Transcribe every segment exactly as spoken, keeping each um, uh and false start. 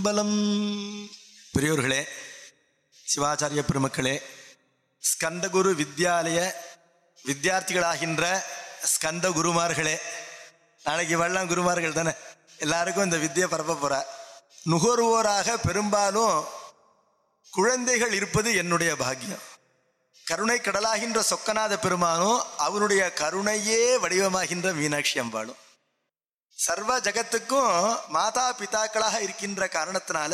திருச்சிற்றம்பலம். பெரியோர்களே, சிவாச்சாரிய பெருமக்களே, ஸ்கந்தகுரு வித்யாலய வித்தியார்த்திகளாகின்ற ஸ்கந்த குருமார்களே, நாளைக்கு வெள்ளம் குருமார்கள் தானே, எல்லாருக்கும் இந்த வித்தியை பரப்ப போற. நுகர்வோராக பெரும்பாலும் குழந்தைகள் இருப்பது என்னுடைய பாக்கியம். கருணை கடலாகின்ற சொக்கநாத பெருமானும் அவனுடைய கருணையே வடிவமாகின்ற மீனாட்சி அம்பாளும் சர்வ ஜகத்துக்கும் மாதா பிதாக்களாக இருக்கின்ற காரணத்தினால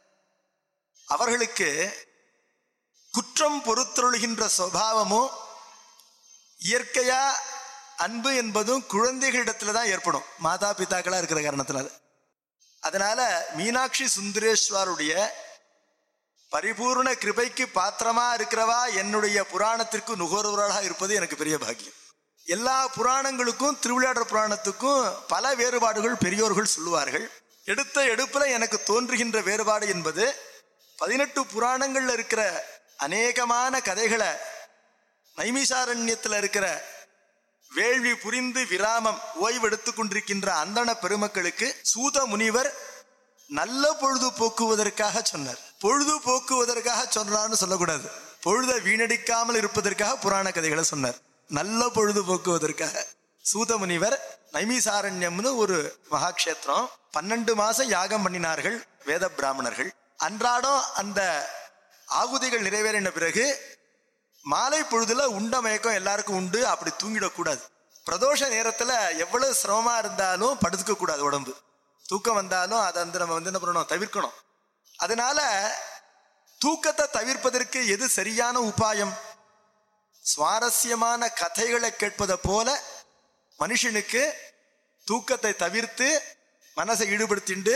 அவர்களுக்கு குற்றம் பொறுத்தருள்கின்ற சுபாவமும் இயற்கையா அன்பு என்பதும் குழந்தைகளிடத்துல தான் ஏற்படும், மாதா பிதாக்களா இருக்கிற காரணத்தினால. அதனால மீனாட்சி சுந்தரேஸ்வருடைய பரிபூர்ண கிருபைக்கு பாத்திரமா இருக்கிறவா என்னுடைய புராணத்திற்கு நுகர்வோராக இருப்பது எனக்கு பெரிய பாக்கியம். எல்லா புராணங்களுக்கும் திருவிளையாடல் புராணத்துக்கும் பல வேறுபாடுகள் பெரியோர்கள் சொல்லுவார்கள். எடுத்த எடுப்புல எனக்கு தோன்றுகின்ற வேறுபாடு என்பது பதினெட்டு புராணங்கள்ல இருக்கிற அநேகமான கதைகளை நைமிசாரண்யத்தில் இருக்கிற வேள்வி புரிந்து விராமம் ஓய்வெடுத்து கொண்டிருக்கின்ற அந்தண பெருமக்களுக்கு சூத முனிவர் நல்ல பொழுது போக்குவதற்காக சொன்னார். பொழுது போக்குவதற்காக சொன்னார்னு சொல்லக்கூடாது, பொழுதை வீணடிக்காமல் இருப்பதற்காக புராண கதைகளை சொன்னார். நல்ல பொழுது போக்குவதற்காக சூத முனிவர் நைமிசாரண்யம்னு ஒரு மகாக்ஷேத்திரம், பன்னெண்டு மாசம் யாகம் பண்ணினார்கள் வேத பிராமணர்கள். அன்றாடம் அந்த ஆகுதிகள் நிறைவேறின பிறகு மாலை பொழுதுல உண்ட மயக்கம் எல்லாருக்கும் உண்டு, அப்படி தூங்கிடக்கூடாது. பிரதோஷ நேரத்துல எவ்வளவு சிரமமா இருந்தாலும் படுத்துக்க கூடாது, உடம்பு தூக்கம் வந்தாலும் அதை வந்து நம்ம வந்து என்ன பண்ணணும், தவிர்க்கணும். அதனால தூக்கத்தை தவிர்ப்பதற்கு எது சரியான உபாயம்? சுவாரஸ்யமான கதைகளை கேட்பதை போல மனுஷனுக்கு தூக்கத்தை தவிர்த்து மனசை ஈடுபடுத்திண்டு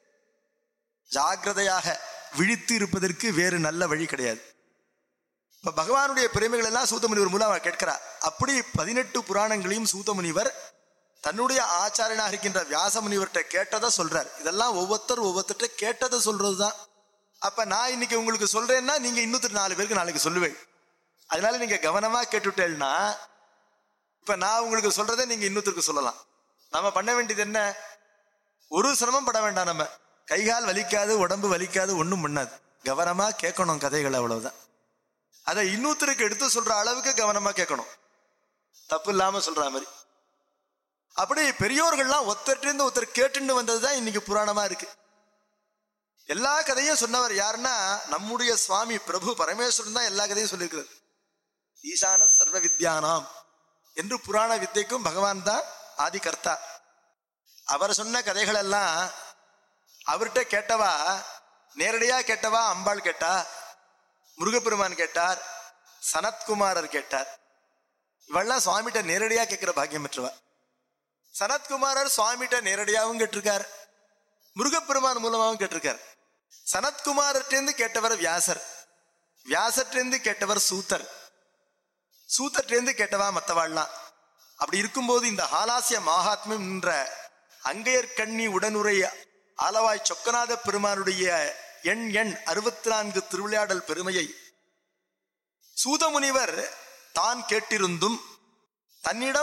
ஜாகிரதையாக விழித்து இருப்பதற்கு வேறு நல்ல வழி கிடையாது. இப்ப பகவானுடைய பெருமைகள் எல்லாம் சூதமுனிவர் மூலம் அவர் கேட்கிறார். அப்படி பதினெட்டு புராணங்களையும் சூதமுனிவர் தன்னுடைய ஆச்சாரியனாக இருக்கின்ற வியாச முனிவர்கிட்ட கேட்டதை சொல்றார். இதெல்லாம் ஒவ்வொருத்தர் ஒவ்வொருத்தர்கிட்ட கேட்டதை சொல்றதுதான். அப்ப நான் இன்னைக்கு உங்களுக்கு சொல்றேன்னா நீங்க இன்னொரு நாலு பேருக்கு நாளைக்கு சொல்லுவேன். அதனால நீங்க கவனமா கேட்டுட்டேன்னா இப்ப நான் உங்களுக்கு சொல்றதை நீங்க இன்னொருத்தருக்கு சொல்லலாம். நம்ம பண்ண வேண்டியது என்ன? ஒரு சிரமம் பட வேண்டாம். நம்ம கைகால் வலிக்காது, உடம்பு வலிக்காது, ஒன்றும் பண்ணாது. கவனமா கேட்கணும் கதைகள், அவ்வளவுதான். அதை இன்னொருத்தருக்கு எடுத்து சொல்ற அளவுக்கு கவனமா கேட்கணும், தப்பு இல்லாம சொல்ற மாதிரி. அப்படி பெரியோர்கள்லாம் ஒருத்தர்கிட்ட ஒருத்தர் கேட்டுன்னு வந்ததுதான் இன்னைக்கு புராணமா இருக்கு. எல்லா கதையும் சொன்னவர் யாருன்னா நம்முடைய சுவாமி பிரபு பரமேஸ்வரன் தான் எல்லா கதையும் சொல்லியிருக்கிறார். ஈசான சர்வ வித்யானாம் என்று புராண வித்தைக்கும் பகவான் தான் ஆதி கர்த்தா. அவர் சொன்ன கதைகள் எல்லாம் அவர்கிட்ட கேட்டவா, நேரடியா கேட்டவா அம்பாள் கேட்டா, முருகப்பெருமான் கேட்டார், சனத்குமாரர் கேட்டார். இவெல்லாம் சுவாமிகிட்ட நேரடியா கேட்கிற பாக்கியம் பெற்றவா. சனத்குமாரர் சுவாமிகிட்ட நேரடியாகவும் கேட்டிருக்கார், முருகப்பெருமான் மூலமாகவும் கேட்டிருக்கார். சனத்குமார்ட்டேந்து கேட்டவர் வியாசர், வியாசர்ட்டேந்து கேட்டவர் சூத்தர், சூத்தர்ட்டேந்து கேட்டவா மற்றவாள்லாம். அப்படி இருக்கும்போது இந்த ஹாலாசிய மகாத்மியம் என்ற அங்கையர்கண்ணி உடனுரை ஆலவாய் சொக்கநாத பெருமானுடைய எண் எண் அறுபத்தி நான்கு திருவிளையாடல் பெருமையை சூதமுனிவர் தான் கேட்டிருந்தும் தன்னிடம்